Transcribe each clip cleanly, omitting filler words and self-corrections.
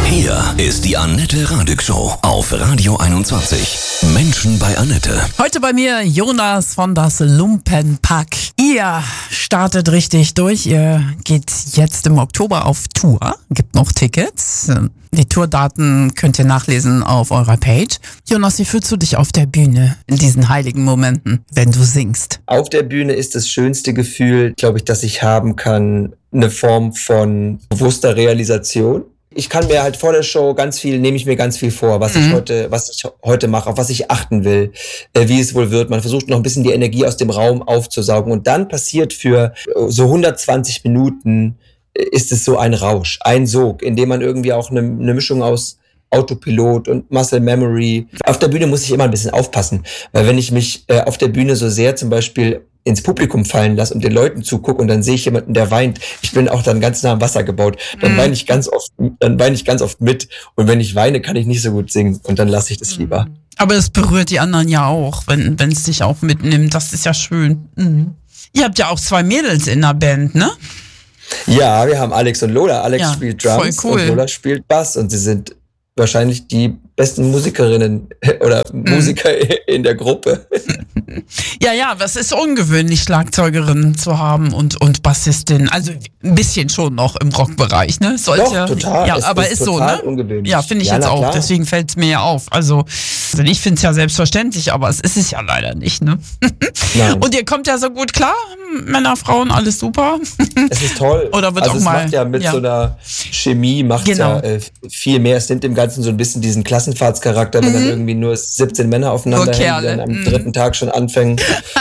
Hier ist die Annette Radig Show auf Radio 21. Menschen bei Annette. Heute bei mir Jonas von das Lumpenpack. Ihr startet richtig durch. Ihr geht jetzt im Oktober auf Tour. Gibt noch Tickets. Die Tourdaten könnt ihr nachlesen auf eurer Page. Jonas, wie fühlst du dich auf der Bühne in diesen heiligen Momenten, wenn du singst? Auf der Bühne ist das schönste Gefühl, glaube ich, das ich haben kann, eine Form von bewusster Realisation. Ich kann mir halt vor der Show nehme ich mir ganz viel vor, was ich heute mache, auf was ich achten will, wie es wohl wird. Man versucht noch ein bisschen die Energie aus dem Raum aufzusaugen und dann passiert für so 120 Minuten ist es so ein Rausch, ein Sog, in dem man irgendwie auch eine Mischung aus Autopilot und Muscle Memory. Auf der Bühne muss ich immer ein bisschen aufpassen, weil wenn ich mich auf der Bühne so sehr zum Beispiel ins Publikum fallen lasse und den Leuten zugucke und dann sehe ich jemanden, der weint. Ich bin auch dann ganz nah am Wasser gebaut. Dann weine ich ganz oft mit. Und wenn ich weine, kann ich nicht so gut singen. Und dann lasse ich das lieber. Aber es berührt die anderen ja auch, wenn es dich auch mitnimmt. Das ist ja schön. Mhm. Ihr habt ja auch 2 Mädels in der Band, ne? Ja, wir haben Alex und Lola. Alex spielt Drums voll cool. Und Lola spielt Bass. Und sie sind wahrscheinlich die besten Musikerinnen oder Musiker in der Gruppe. Ja, das ist ungewöhnlich, Schlagzeugerin zu haben und Bassistin. Also ein bisschen schon noch im Rockbereich, ne? Doch, total. Ja, aber ist so, ne? Ungewöhnlich. Ja, finde ich jetzt auch. Klar. Deswegen fällt es mir ja auf. Also ich finde es ja selbstverständlich, aber es ist es ja leider nicht, ne? Nein. Und ihr kommt ja so gut klar, Männer, Frauen, alles super. Es ist toll. Oder wird also auch es mal macht ja mit so einer Chemie viel mehr. Es nimmt dem Ganzen so ein bisschen diesen Klassenfahrtscharakter, wenn dann irgendwie nur 17 Männer aufeinander hängen, die dann am dritten Tag schon anfangen,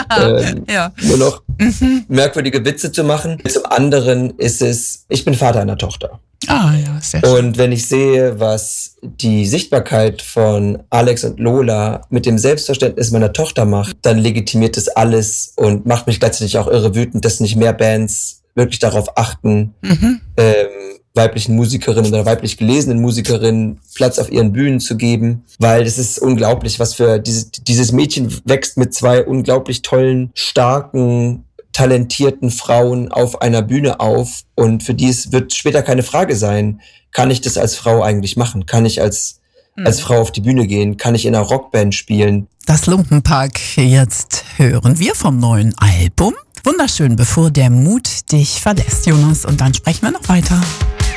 nur noch merkwürdige Witze zu machen. Zum anderen ist es, ich bin Vater einer Tochter. Sehr schön. Und wenn ich sehe, was die Sichtbarkeit von Alex und Lola mit dem Selbstverständnis meiner Tochter macht, dann legitimiert das alles und macht mich gleichzeitig auch irre wütend, dass nicht mehr Bands wirklich darauf achten, weiblichen Musikerinnen oder weiblich gelesenen Musikerinnen Platz auf ihren Bühnen zu geben, weil es ist unglaublich, was für dieses Mädchen wächst mit 2 unglaublich tollen, starken, talentierten Frauen auf einer Bühne auf und für die wird später keine Frage sein, kann ich das als Frau eigentlich machen? Kann ich als Frau auf die Bühne gehen? Kann ich in einer Rockband spielen? Das Lumpenpack, jetzt hören wir vom neuen Album. Wunderschön, bevor der Mut dich verlässt, Jonas, und dann sprechen wir noch weiter.